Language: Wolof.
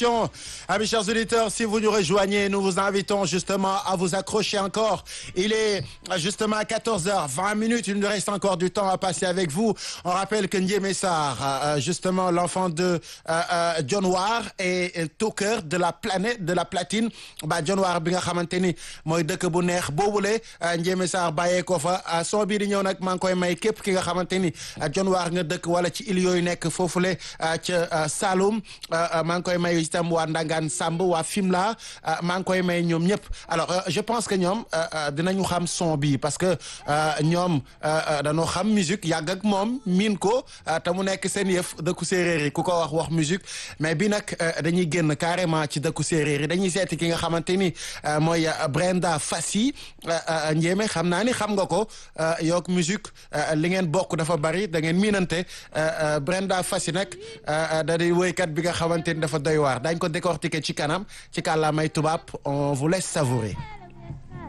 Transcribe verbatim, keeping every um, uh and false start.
Amis chers auditeurs, si vous nous rejoignez, nous vous invitons justement à vous accrocher encore. Il est justement à quatorze heures vingt minutes. Il nous reste encore du temps à passer avec vous. On rappelle que Ndiémé Sarr, euh, justement l'enfant de euh, euh, John War et Toker de la planète de la platine. Ba John War bi nga xamante ni mooy dëkk bu neex boobule Ndiémé Sarr bàyyee ko fa son bii di ñëw nag maa ngi koy may képp ki nga xamante ni John War nga dëkk wala ci île yooyu nekk foofule ca Saloum maa ngi koy may itam waa Ndangaan Samb waa Fimela maa ngi koy may ñoom ñëpp alors je pense que ñoom dinañu xam son bi parce que ñoom dañoo xam musique yàgg ak moom miin ko te mu nekk seen yëf dëkku séeréer yi ku ko wax wax musique mais bi nag dañuy génn carrément ci dëkku séeréer yi dañuy seeti ki nga xamante ni mooy Brenda Fassie Ndiémé xam naa ni xam nga ko yook musique li ngeen bokk dafa bari da ngeen miinante Brenda Fassie nag da di woykat bi nga xamante ni dafa doy waar dañ ko décortiquer ci kanam ci kàllaamay tubaab on vous laisse savourer.